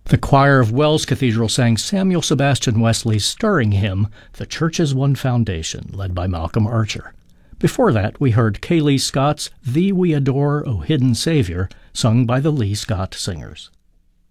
The choir of Wells Cathedral sang Samuel Sebastian Wesley's stirring hymn, "The Church is One Foundation," led by Malcolm Archer. Before that, we heard Kay Lee Scott's "Thee We Adore, O Hidden Savior," sung by the Lee Scott Singers.